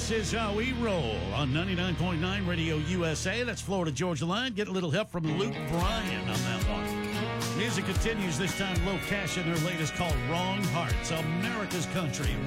This is how we roll on 99.9 Radio USA. That's Florida Georgia Line. Get a little help from Luke Bryan on that one. Music continues, this time Low Cash in their latest called Wrong Hearts, America's Country.